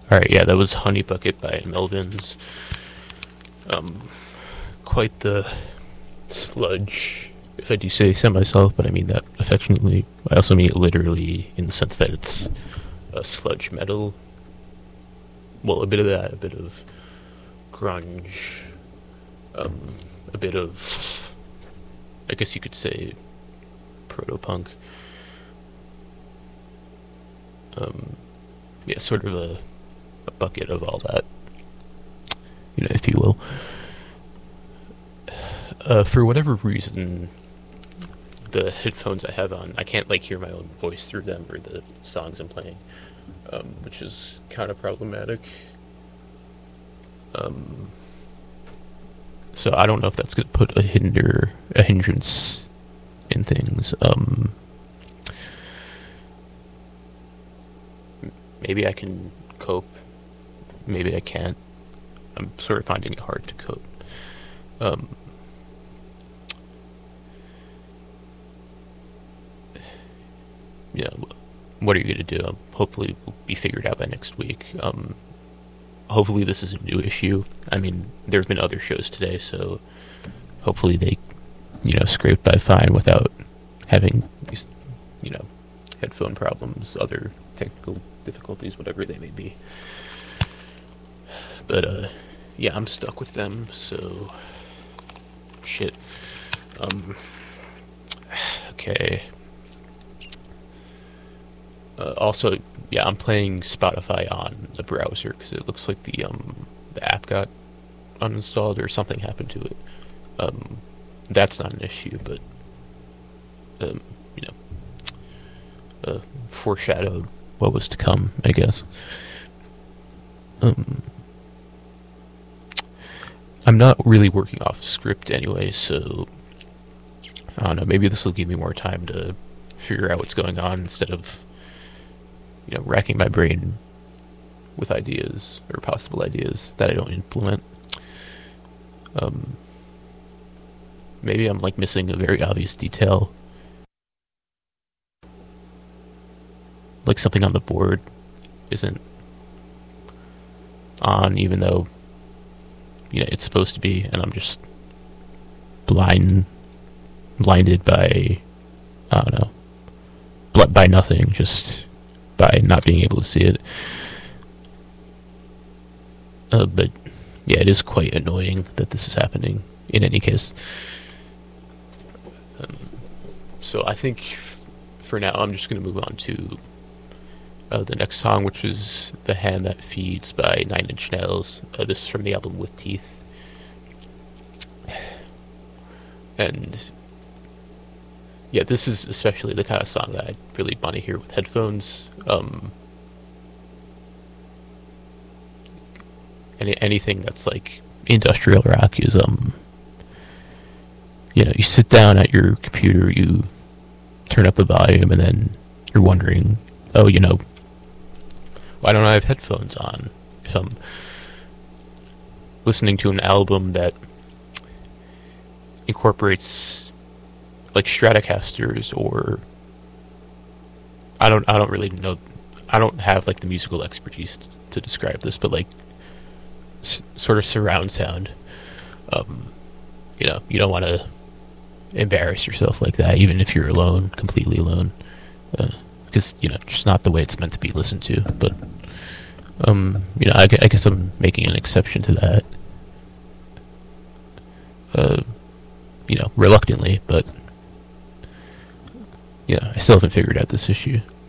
Alright, yeah, that was Honey Bucket by Melvins. Um, Quite the sludge, if I do say so myself, but I mean that affectionately. I also mean it literally in the sense that it's a sludge metal. Well, a bit of that, a bit of grunge, um, a bit of, I guess you could say, proto-punk. Um, yeah, sort of a bucket of all that, if you will. For whatever reason, the headphones I have on, I can't hear my own voice through them or the songs I'm playing, which is kind of problematic. Um, so I don't know if that's going to put a hindrance in things. Maybe I can cope. Maybe I can't. I'm sort of finding it hard to cope. Um, yeah, what are you gonna do? Hopefully, it'll be figured out by next week. Hopefully, this is a new issue. I mean, there have been other shows today, so hopefully they, scraped by fine without having these, you know, headphone problems, other technical difficulties, whatever they may be. But yeah, I'm stuck with them, so shit. Okay. Also, yeah, I'm playing Spotify on the browser because it looks like the app got uninstalled or something happened to it. That's not an issue, but um, you foreshadowed what was to come, I guess. Um, I'm not really working off a script anyway, so I don't know. Maybe this will give me more time to figure out what's going on instead of racking my brain with ideas or possible ideas that I don't implement. Um, Maybe I'm missing a very obvious detail, like something on the board isn't on, even though it's supposed to be, and I'm just blinded by, I don't know, by nothing, just by not being able to see it. But yeah, it is quite annoying that this is happening. In any case, so I think for now I'm just going to move on to the next song, which is "The Hand That Feeds" by Nine Inch Nails. This is from the album With Teeth, and yeah, this is especially the kind of song that I really want to hear with headphones. Anything that's industrial rock is you sit down at your computer, you turn up the volume, and then you're wondering, oh, why don't I have headphones on if I'm listening to an album that incorporates Stratocasters, or I don't really know. I don't have the musical expertise to describe this, but sort of surround sound. You don't want to embarrass yourself like that, even if you're alone, completely alone, because just not the way it's meant to be listened to. But I guess I'm making an exception to that. Reluctantly, but I still haven't figured out this issue.